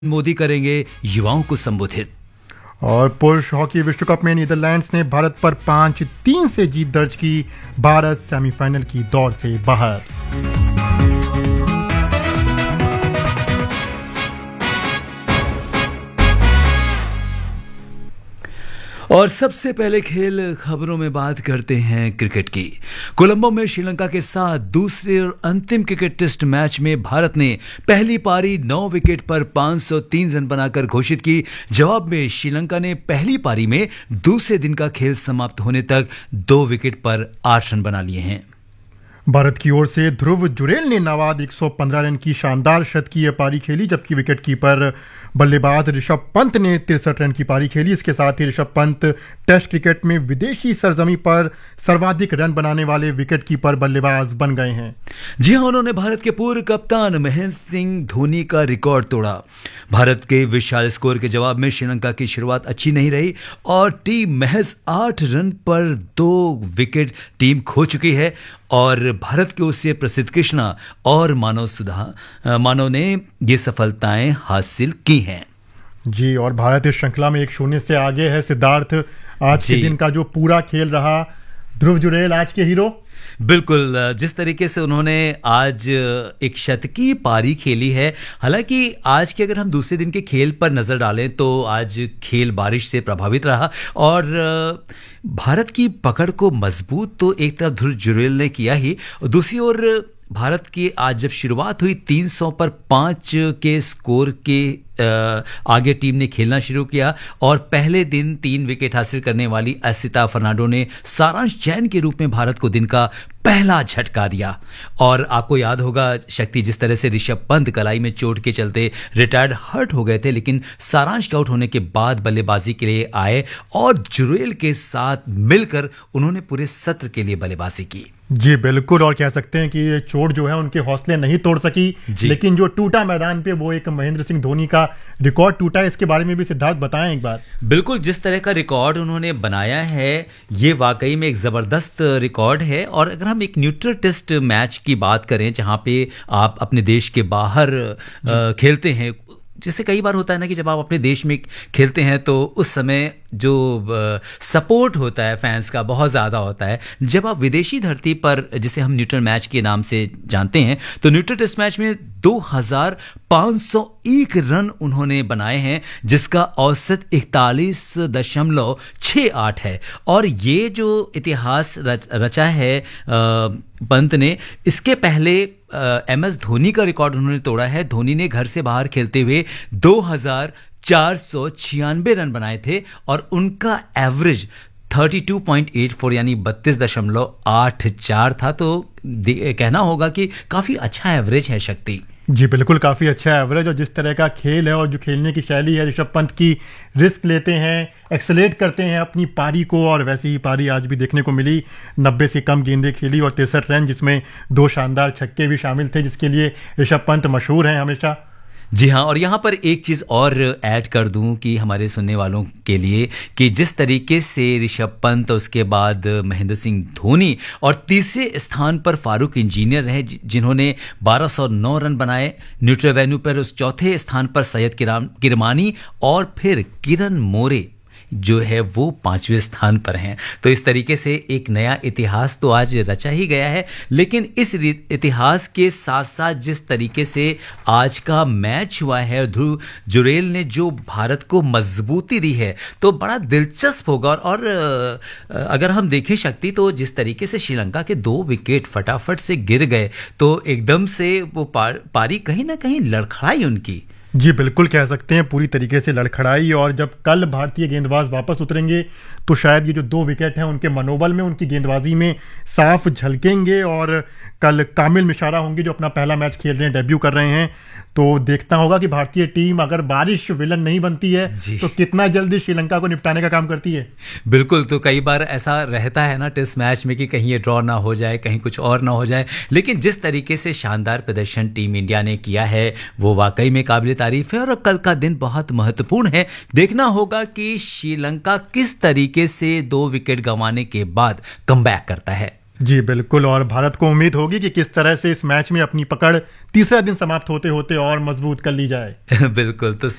मोदी करेंगे युवाओं को संबोधित। और पुरुष हॉकी विश्व कप में नीदरलैंड्स ने भारत पर 5-3 से जीत दर्ज की। भारत सेमीफाइनल की दौड़ से बाहर। और सबसे पहले खेल खबरों में बात करते हैं क्रिकेट की। कोलंबो में श्रीलंका के साथ दूसरे और अंतिम क्रिकेट टेस्ट मैच में भारत ने पहली पारी 9 विकेट पर 503 रन बनाकर घोषित की। जवाब में श्रीलंका ने पहली पारी में दूसरे दिन का खेल समाप्त होने तक 2 विकेट पर 8 रन बना लिए हैं। भारत की ओर से ध्रुव जुरेल ने नाबाद 115 रन की शानदार शतकीय पारी खेली, जबकि विकेट कीपर बल्लेबाज ऋषभ पंत ने 63 रन की पारी खेली। इसके साथ ही ऋषभ पंत टेस्ट क्रिकेट में विदेशी सरजमी पर सर्वाधिक रन बनाने वाले विकेट कीपर बल्लेबाज बन गए हैं। जी हां, उन्होंने भारत के पूर्व कप्तान महेंद्र सिंह धोनी का रिकॉर्ड तोड़ा। भारत के विशाल स्कोर के जवाब में श्रीलंका की शुरुआत अच्छी नहीं रही और टीम महज 8 रन पर 2 विकेट टीम खो चुकी है। और भारत की ओर से प्रसिद्ध कृष्णा और मानव ने ये सफलताएं हासिल की हैं। जी, और भारत इस श्रृंखला में 1-0 से आगे है। सिद्धार्थ, आज के दिन का जो पूरा खेल रहा, ध्रुव जुरेल आज के हीरो। बिल्कुल, जिस तरीके से उन्होंने आज एक शतकीय पारी खेली है। हालांकि आज के अगर हम दूसरे दिन के खेल पर नजर डालें तो आज खेल बारिश से प्रभावित रहा और भारत की पकड़ को मजबूत तो एक तरफ ध्रुव जुरेल ने किया ही, दूसरी ओर भारत की आज जब शुरुआत हुई 300 पर 5 के स्कोर के आगे टीम ने खेलना शुरू किया और पहले दिन 3 विकेट हासिल करने वाली असिता फर्नांडो ने सारांश जैन के रूप में भारत को दिन का पहला झटका दिया। और आपको याद होगा शक्ति, जिस तरह से ऋषभ पंत कलाई में चोट के चलते रिटायर्ड हर्ट हो गए थे, लेकिन सारांश के आउट होने के बाद बल्लेबाजी के लिए आए और जुरेल के साथ मिलकर उन्होंने पूरे सत्र के लिए बल्लेबाजी की। जी बिल्कुल, और कह सकते हैं कि ये चोट जो है उनके हौसले नहीं तोड़ सकी, लेकिन जो टूटा मैदान पे वो एक महेंद्र सिंह धोनी का रिकॉर्ड टूटा। इसके बारे में भी सिद्धार्थ बताएं एक बार। बिल्कुल, जिस तरह का रिकॉर्ड उन्होंने बनाया है ये वाकई में एक जबरदस्त रिकॉर्ड है। और अगर हम एक न्यूट्रल टेस्ट मैच की बात करें जहां पे आप अपने देश के बाहर खेलते हैं, जैसे कई बार होता है ना कि जब आप अपने देश में खेलते हैं तो उस समय जो सपोर्ट होता है फैंस का बहुत ज़्यादा होता है। जब आप विदेशी धरती पर, जिसे हम न्यूट्रल मैच के नाम से जानते हैं, तो न्यूट्रल टेस्ट मैच में 2501 रन उन्होंने बनाए हैं, जिसका औसत 41.68 है। और ये जो इतिहास रचा है पंत ने, इसके पहले MS धोनी का रिकॉर्ड उन्होंने तोड़ा है। धोनी ने घर से बाहर खेलते हुए 2496 रन बनाए थे और उनका एवरेज 32.84 यानी 32.84 था। तो कहना होगा कि काफी अच्छा एवरेज है शक्ति। जी बिल्कुल, काफ़ी अच्छा एवरेज। और जिस तरह का खेल है और जो खेलने की शैली है, ऋषभ पंत की, रिस्क लेते हैं, एक्सेलेट करते हैं अपनी पारी को, और वैसी ही पारी आज भी देखने को मिली। 90 से कम गेंदें खेली और 63 रन, जिसमें 2 शानदार छक्के भी शामिल थे, जिसके लिए ऋषभ पंत मशहूर हैं हमेशा। जी हाँ, और यहाँ पर एक चीज़ और ऐड कर दूं कि हमारे सुनने वालों के लिए, कि जिस तरीके से ऋषभ पंत, उसके बाद महेंद्र सिंह धोनी और तीसरे स्थान पर फारूक इंजीनियर रहे जिन्होंने 1209 रन बनाए न्यूट्रल वेन्यू पर। उस चौथे स्थान पर सैयद किरमानी और फिर किरण मोरे जो है वो 5वें स्थान पर हैं। तो इस तरीके से एक नया इतिहास तो आज रचा ही गया है, लेकिन इस इतिहास के साथ साथ जिस तरीके से आज का मैच हुआ है, ध्रुव जुरेल ने जो भारत को मजबूती दी है, तो बड़ा दिलचस्प होगा। और अगर हम देखें शक्ति, तो जिस तरीके से श्रीलंका के 2 विकेट फटाफट से गिर गए, तो एकदम से वो पारी कहीं ना कहीं लड़खड़ाई उनकी। जी बिल्कुल, कह सकते हैं पूरी तरीके से लड़खड़ाई। और जब कल भारतीय गेंदबाज वापस उतरेंगे तो शायद ये जो 2 विकेट हैं उनके मनोबल में, उनकी गेंदबाजी में साफ झलकेंगे। और कल कामिल मिश्रा होंगे जो अपना पहला मैच खेल रहे हैं, डेब्यू कर रहे हैं। तो देखना होगा कि भारतीय टीम अगर बारिश विलन नहीं बनती है तो कितना जल्दी श्रीलंका को निपटाने का काम करती है। बिल्कुल, तो कई बार ऐसा रहता है ना टेस्ट मैच में कि कहीं ये ड्रॉ ना हो जाए, कहीं कुछ और ना हो जाए, लेकिन जिस तरीके से शानदार प्रदर्शन टीम इंडिया ने किया है वो वाकई में काबिल तारीफ है। और कल का दिन बहुत महत्वपूर्ण है। देखना होगा कि श्रीलंका किस तरीके से 2 विकेट गंवाने के बाद कमबैक करता है। जी बिल्कुल, और भारत को उम्मीद होगी कि किस तरह से इस मैच में अपनी पकड़ तीसरा दिन समाप्त होते होते और मजबूत कर ली जाए। बिल्कुल। तो